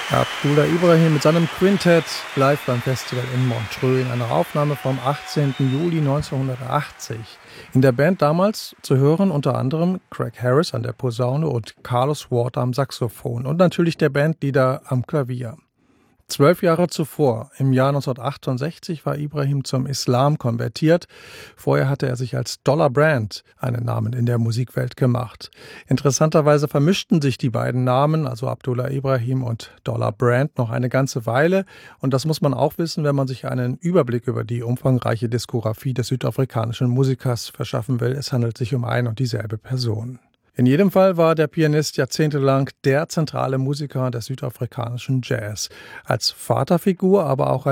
Abdullah Ibrahim mit seinem Quintett live beim Festival in Montreux in einer Aufnahme vom 18. Juli 1980. In der Band damals zu hören unter anderem Craig Harris an der Posaune und Carlos Ward am Saxophon und natürlich der Bandleader am Klavier. 12 Jahre zuvor, im Jahr 1968, war Ibrahim zum Islam konvertiert. Vorher hatte er sich als Dollar Brand einen Namen in der Musikwelt gemacht. Interessanterweise vermischten sich die beiden Namen, also Abdullah Ibrahim und Dollar Brand, noch eine ganze Weile. Und das muss man auch wissen, wenn man sich einen Überblick über die umfangreiche Diskografie des südafrikanischen Musikers verschaffen will. Es handelt sich um ein und dieselbe Person. In jedem Fall war der Pianist jahrzehntelang der zentrale Musiker des südafrikanischen Jazz. Als Vaterfigur, aber auch